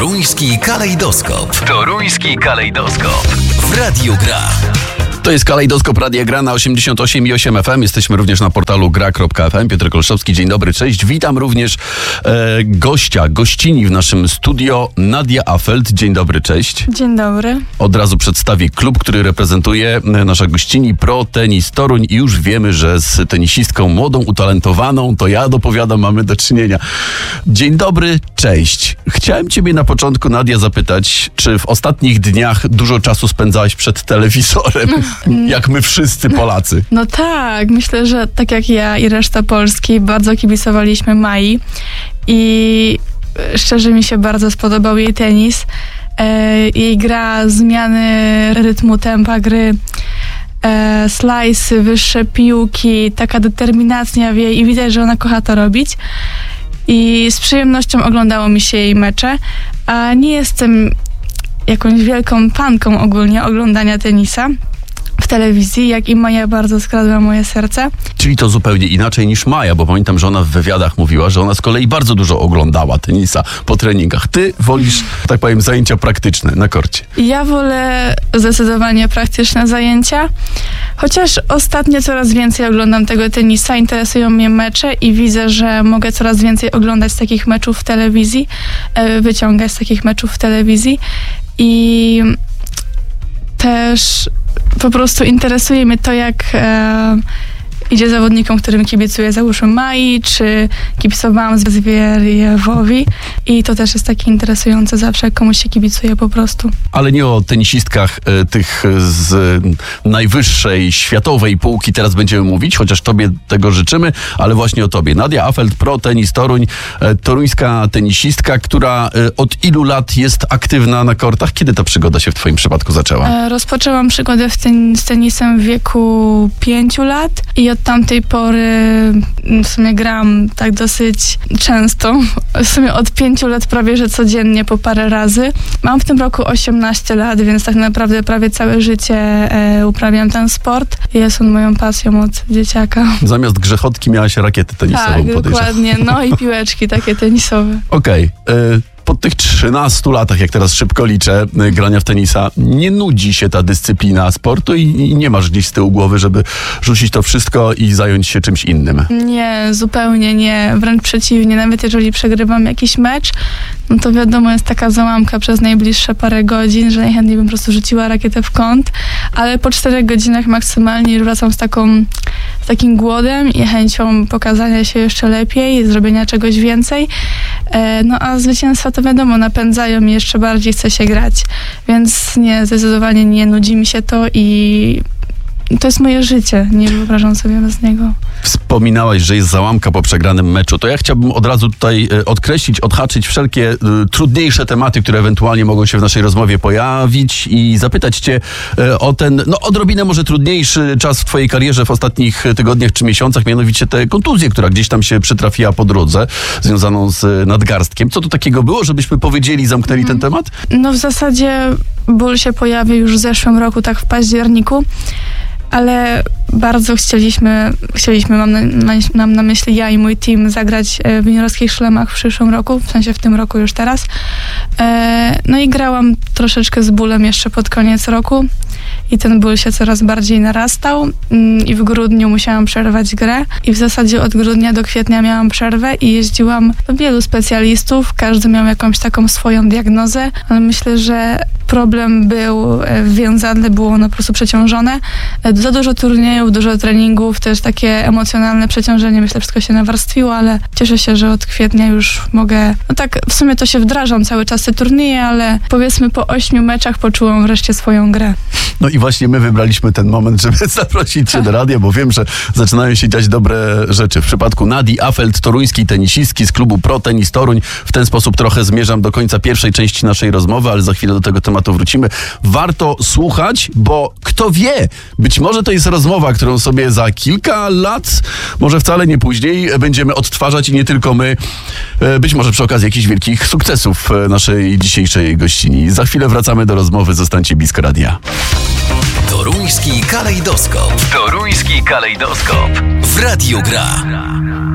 Toruński kalejdoskop. Toruński kalejdoskop. W Radiu Gra. To jest kalejdoskop Radia Gra na 88,8 FM. Jesteśmy również na portalu gra.fm. Piotr Kolszowski, dzień dobry, cześć. Witam również gościni w naszym studio, Nadia Afelt. Dzień dobry, cześć. Dzień dobry. Od razu przedstawię klub, który reprezentuje nasza gościni Pro Tenis Toruń i już wiemy, że z tenisistką młodą, utalentowaną, to ja dopowiadam, mamy do czynienia. Dzień dobry, cześć. Chciałem ciebie na początku, Nadia, zapytać, czy w ostatnich dniach dużo czasu spędzałaś przed telewizorem? Jak my wszyscy Polacy. No tak, myślę, że tak jak ja i reszta Polski bardzo kibicowaliśmy Mai i szczerze mi się bardzo spodobał jej tenis. Jej gra, zmiany rytmu, tempa gry, slajsy, wyższe piłki, taka determinacja w jej i widać, że ona kocha to robić. I z przyjemnością oglądało mi się jej mecze, a nie jestem jakąś wielką fanką ogólnie oglądania tenisa w telewizji, jak i Maja bardzo skradła moje serce. Czyli to zupełnie inaczej niż Maja, bo pamiętam, że ona w wywiadach mówiła, że ona z kolei bardzo dużo oglądała tenisa po treningach. Ty wolisz, tak powiem, zajęcia praktyczne na korcie. Ja wolę zdecydowanie praktyczne zajęcia, chociaż ostatnio coraz więcej oglądam tego tenisa, interesują mnie mecze i widzę, że mogę coraz więcej oglądać takich meczów w telewizji, wyciągać z takich meczów w telewizji i też po prostu interesuje mnie to, jak idzie zawodnikom, którym kibicuję, załóżmy Mai, czy kibicowałam Zwieriewowi i to też jest takie interesujące zawsze, jak komuś się kibicuje po prostu. Ale nie o tenisistkach tych z najwyższej światowej półki teraz będziemy mówić, chociaż tobie tego życzymy, ale właśnie o tobie. Nadia Afelt, Pro Tenis Toruń, toruńska tenisistka, która od ilu lat jest aktywna na kortach? Kiedy ta przygoda się w twoim przypadku zaczęła? Rozpoczęłam przygodę z tenisem w wieku 5 lat i od tamtej pory w sumie gram tak dosyć często. W sumie od 5 lat prawie, że codziennie po parę razy. Mam w tym roku 18 lat, więc tak naprawdę prawie całe życie uprawiam ten sport. Jest on moją pasją od dzieciaka. Zamiast grzechotki miałaś rakietę tenisową, tak, dokładnie. No i piłeczki takie tenisowe. Okej. Po tych 13 latach, jak teraz szybko liczę, grania w tenisa, nie nudzi się ta dyscyplina sportu i nie masz gdzieś z tyłu głowy, żeby rzucić to wszystko i zająć się czymś innym? Nie, zupełnie nie. Wręcz przeciwnie. Nawet jeżeli przegrywam jakiś mecz, no to wiadomo, jest taka załamka przez najbliższe parę godzin, że najchętniej bym po prostu rzuciła rakietę w kąt, ale po 4 godzinach maksymalnie już wracam z takim głodem i chęcią pokazania się jeszcze lepiej, zrobienia czegoś więcej. No a zwycięstwa to wiadomo, napędzają i jeszcze bardziej chce się grać. Więc nie, zdecydowanie nie nudzi mi się to i to jest moje życie. Nie wyobrażam sobie bez niego. Wspominałaś, że jest załamka po przegranym meczu. To ja chciałbym od razu tutaj odkreślić, odhaczyć wszelkie trudniejsze tematy, które ewentualnie mogą się w naszej rozmowie pojawić i zapytać cię o ten, odrobinę może trudniejszy czas w twojej karierze w ostatnich tygodniach czy miesiącach, mianowicie tę kontuzję, która gdzieś tam się przytrafiła po drodze, związaną z nadgarstkiem. Co to takiego było, żebyśmy powiedzieli, zamknęli ten temat? No w zasadzie ból się pojawił już w zeszłym roku, tak w październiku. Ale bardzo chcieliśmy, mam na myśli ja i mój team, zagrać w juniorskich szlemach w przyszłym roku, w sensie w tym roku już teraz. No i grałam troszeczkę z bólem jeszcze pod koniec roku i ten ból się coraz bardziej narastał i w grudniu musiałam przerwać grę i w zasadzie od grudnia do kwietnia miałam przerwę i jeździłam do wielu specjalistów, każdy miał jakąś taką swoją diagnozę, ale myślę, że problem był w więzadle, było ono po prostu przeciążone. Za dużo turniejów, dużo treningów, też takie emocjonalne przeciążenie, myślę, wszystko się nawarstwiło, ale cieszę się, że od kwietnia już mogę, tak w sumie to się wdrażam cały czas te turnieje, ale powiedzmy po 8 meczach poczułam wreszcie swoją grę. No i właśnie my wybraliśmy ten moment, żeby zaprosić cię do radia, bo wiem, że zaczynają się dziać dobre rzeczy. W przypadku Nadii Afelt, toruńskiej tenisistki z klubu Pro Tenis Toruń. W ten sposób trochę zmierzam do końca pierwszej części naszej rozmowy, ale za chwilę do tego tematu wrócimy. Warto słuchać, bo kto wie, być może to jest rozmowa, którą sobie za kilka lat, może wcale nie później, będziemy odtwarzać i nie tylko my, być może przy okazji jakichś wielkich sukcesów naszej dzisiejszej gościni. Za chwilę wracamy do rozmowy, zostańcie blisko radia. Toruński kalejdoskop. Toruński kalejdoskop. W Radiu Gra.